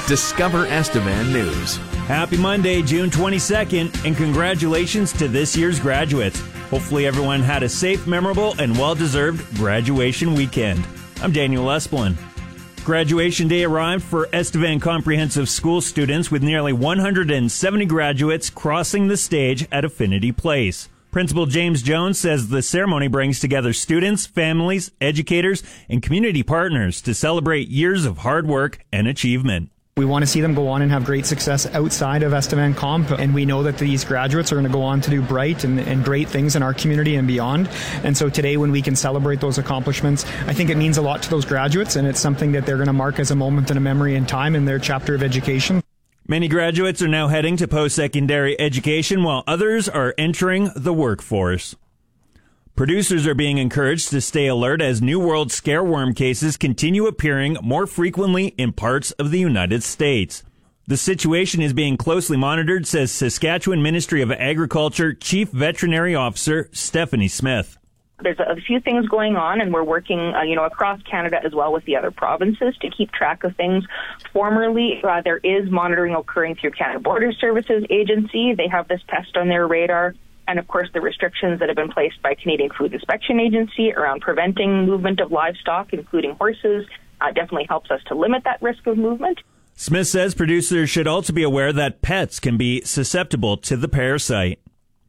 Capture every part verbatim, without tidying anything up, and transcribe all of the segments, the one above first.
Discover Estevan News. Happy Monday, June twenty-second, and congratulations to this year's graduates. Hopefully everyone had a safe, memorable, and well-deserved graduation weekend. I'm Daniel Esplin. Graduation day arrived for Estevan Comprehensive School students with nearly one hundred seventy graduates crossing the stage at Affinity Place. Principal James Jones says the ceremony brings together students, families, educators, and community partners to celebrate years of hard work and achievement. We want to see them go on and have great success outside of Estevan Comp, and we know that these graduates are going to go on to do bright and, and great things in our community and beyond. And so today, when we can celebrate those accomplishments, I think it means a lot to those graduates, and it's something that they're going to mark as a moment in a memory in time in their chapter of education. Many graduates are now heading to post-secondary education, while others are entering the workforce. Producers are being encouraged to stay alert as New World scareworm cases continue appearing more frequently in parts of the United States. The situation is being closely monitored, says Saskatchewan Ministry of Agriculture Chief Veterinary Officer Stephanie Smith. There's a few things going on, and we're working, uh, you know, across Canada as well with the other provinces to keep track of things. Formerly, uh, there is monitoring occurring through Canada Border Services Agency. They have this pest on their radar. And, of course, the restrictions that have been placed by Canadian Food Inspection Agency around preventing movement of livestock, including horses, uh, definitely helps us to limit that risk of movement. Smith says producers should also be aware that pets can be susceptible to the parasite.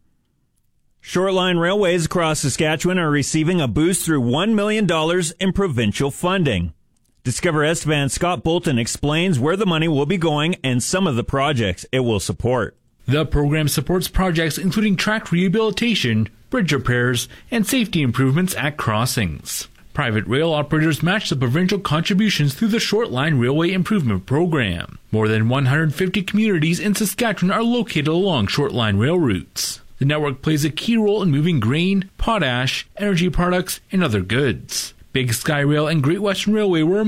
Shortline railways across Saskatchewan are receiving a boost through one million dollars in provincial funding. Discover Estevan's Scott Bolton explains where the money will be going and some of the projects it will support. The program supports projects including track rehabilitation, bridge repairs, and safety improvements at crossings. Private rail operators match the provincial contributions through the Shortline Railway Improvement Program. More than one hundred fifty communities in Saskatchewan are located along Shortline rail routes. The network plays a key role in moving grain, potash, energy products, and other goods. Big Sky Rail and Great Western Railway were